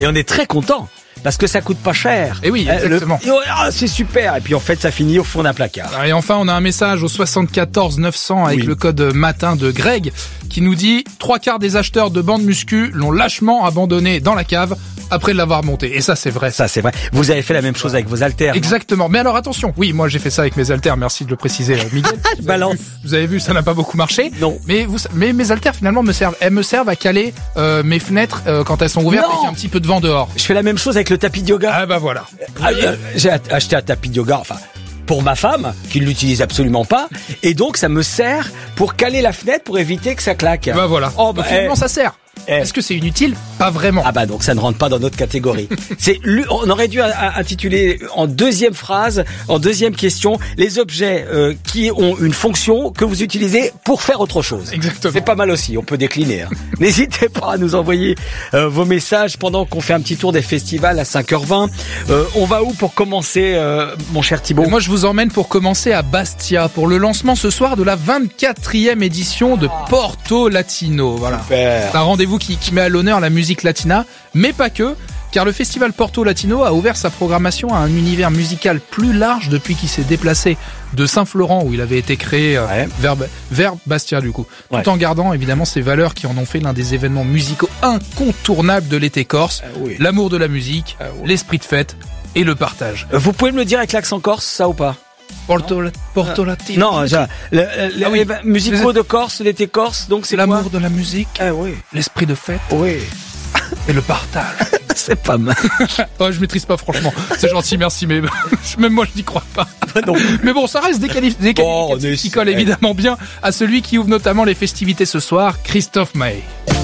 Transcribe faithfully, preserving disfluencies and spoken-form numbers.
Et on est très content. Parce que ça coûte pas cher. Et oui, exactement. Le... Oh, c'est super. Et puis en fait, ça finit au fond d'un placard. Et enfin, on a un message au soixante-quatorze neuf cents avec oui. le code matin de Greg qui nous dit « Trois quarts des acheteurs de bandes muscu l'ont lâchement abandonné dans la cave après l'avoir monté. » Et ça, c'est vrai. Ça, c'est vrai. Vous avez fait la même chose avec vos haltères. Exactement. Mais alors, attention. Oui, moi, j'ai fait ça avec mes haltères. Merci de le préciser, Miguel. Je balance. Vous avez vu, ça n'a pas beaucoup marché. Non. Mais, vous, mais mes haltères, finalement, me servent. Elles me servent à caler euh, mes fenêtres euh, quand elles sont ouvertes non. et qu'il y a un petit peu de vent dehors. Je fais la même chose avec le tapis de yoga. Ah bah voilà. Ah, euh, j'ai acheté un tapis de yoga, enfin, pour ma femme, qui ne l'utilise absolument pas. Et donc, ça me sert pour caler la fenêtre pour éviter que ça claque. Bah voilà. Oh, bah, donc, finalement, eh. ça sert. Eh. Est-ce que c'est inutile? Pas vraiment. Ah bah donc ça ne rentre pas dans notre catégorie. C'est on aurait dû intituler en deuxième phrase, en deuxième question, les objets euh, qui ont une fonction que vous utilisez pour faire autre chose. Exactement. C'est pas mal aussi, on peut décliner. Hein. N'hésitez pas à nous envoyer euh, vos messages pendant qu'on fait un petit tour des festivals à cinq heures vingt. Euh, on va où pour commencer, euh, mon cher Thibaut? Moi je vous emmène pour commencer à Bastia pour le lancement ce soir de la vingt-quatrième édition de Porto Latino. Voilà. Super. Un rendez-vous qui, qui met à l'honneur la musique latina, mais pas que, car le festival Porto Latino a ouvert sa programmation à un univers musical plus large depuis qu'il s'est déplacé de Saint-Florent, où il avait été créé euh, ouais. vers, vers Bastia du coup, tout ouais. en gardant évidemment ses valeurs qui en ont fait l'un des événements musicaux incontournables de l'été corse, euh, oui. l'amour de la musique, euh, oui. l'esprit de fête et le partage. Vous pouvez me le dire avec l'accent corse, ça ou pas? Porto, Porto Latino. Non, déjà, le, le, ah oui. les musicaux de Corse, l'été corse, donc c'est l'amour quoi? de la musique, ah oui. l'esprit de fête, oui. et le partage. C'est pas mal. Oh, je maîtrise pas franchement. C'est gentil, merci, mais même moi je n'y crois pas. Ah non. Mais bon, ça reste des qualificatifs oh, qui collent évidemment bien à celui qui ouvre notamment les festivités ce soir, Christophe Maé.